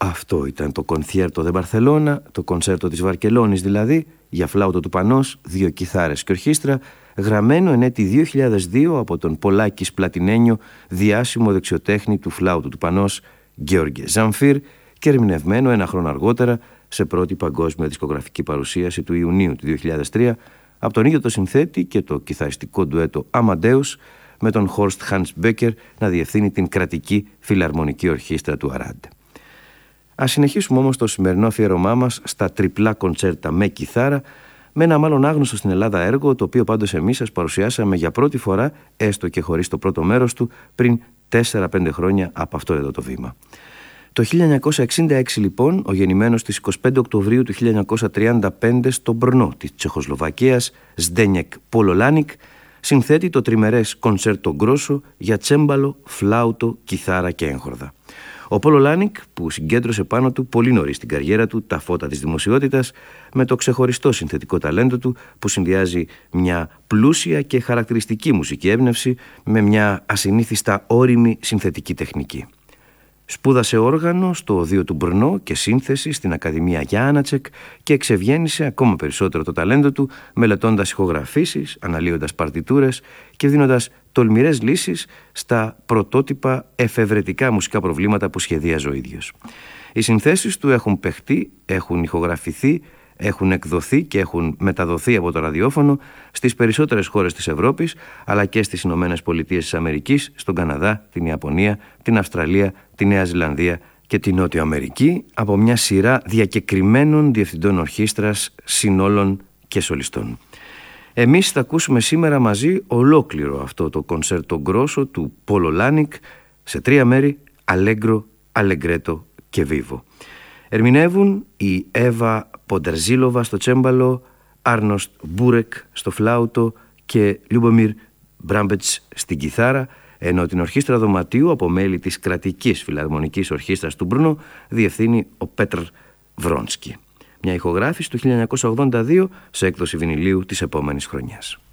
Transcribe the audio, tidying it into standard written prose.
Αυτό ήταν το Κονθιέρτο δε Μπαρθελώνα, το κονσέρτο της Βαρκελόνης δηλαδή, για φλάουτο του Πανός, 2 κιθάρες και ορχήστρα, γραμμένο εν έτη 2002 από τον Πολάκης Πλατινένιο, διάσημο δεξιοτέχνη του φλάουτου του Πανός, Γκέοργε Ζαμφίρ, και ερμηνευμένο ένα χρόνο αργότερα σε πρώτη παγκόσμια δισκογραφική παρουσίαση του Ιουνίου του 2003 από τον ίδιο το συνθέτη και το κιθαριστικό ντουέτο Αμαντέους, με τον Χόρστ Χάνς Μπέκερ να διευθύνει την κρατική φιλαρμονική ορχήστρα του Αράντ. Ας συνεχίσουμε όμως το σημερινό αφιέρωμά μας στα τριπλά κοντσέρτα με κιθάρα, με ένα μάλλον άγνωστο στην Ελλάδα έργο, το οποίο πάντως εμείς σας παρουσιάσαμε για πρώτη φορά, έστω και χωρίς το πρώτο μέρος του, πριν 4-5 χρόνια από αυτό εδώ το βήμα. Το 1966 λοιπόν, ο γεννημένος στις 25 Οκτωβρίου του 1935 στο Μπρνό της Τσεχοσλοβακίας, Σντένιεκ Πολολάνικ, συνθέτει το τριμερές κονσέρτο γκρόσο για τσέμπαλο, φλάουτο, κιθάρα και έγχορδα. Ο Πολολάνικ, που συγκέντρωσε πάνω του πολύ νωρίς στην καριέρα του τα φώτα της δημοσιότητας, με το ξεχωριστό συνθετικό ταλέντο του που συνδυάζει μια πλούσια και χαρακτηριστική μουσική έμπνευση με μια ασυνήθιστα ώριμη συνθετική τεχνική. Σπούδασε όργανο στο Οδείο του Μπρνό και σύνθεση στην Ακαδημία Γιάννατσεκ και εξευγέννησε ακόμα περισσότερο το ταλέντο του, μελετώντας ηχογραφήσεις, αναλύοντας παρτιτούρες και δίνοντας τολμηρές λύσεις στα πρωτότυπα εφευρετικά μουσικά προβλήματα που σχεδίαζε ο ίδιος. Οι συνθέσεις του έχουν παιχτεί, έχουν ηχογραφηθεί, έχουν εκδοθεί και έχουν μεταδοθεί από το ραδιόφωνο στις περισσότερες χώρες της Ευρώπης, αλλά και στις Ηνωμένες Πολιτείες της Αμερικής, στον Καναδά, την Ιαπωνία, την Αυστραλία, τη Νέα Ζηλανδία και την Νότια Αμερική, από μια σειρά διακεκριμένων διευθυντών ορχήστρας, συνόλων και σολιστών. Εμείς θα ακούσουμε σήμερα μαζί ολόκληρο αυτό το κονσέρτο γκρόσο του Πολολάνικ σε 3 μέρη, αλέγκρο, αλεγκρέτο και βίβο. Ερμηνεύουν η Εύα Ποντερζίλοβα στο τσέμπαλο, Άρνοστ Μπούρεκ στο φλάουτο και Λιουμπομίρ Μπράμπετς στην κιθάρα, ενώ την ορχήστρα δωματίου από μέλη της κρατικής φιλαρμονικής ορχήστρας του Μπρνο διευθύνει ο Πέτρ Βρόνσκι. Μια ηχογράφηση του 1982 σε έκδοση βινιλίου της επόμενης χρονιάς.